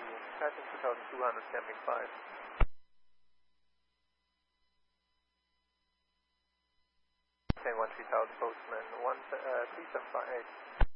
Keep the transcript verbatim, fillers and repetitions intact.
passing two thousand two hundred, stamping five. ten one three thousand, postman one, uh, three seven five eight.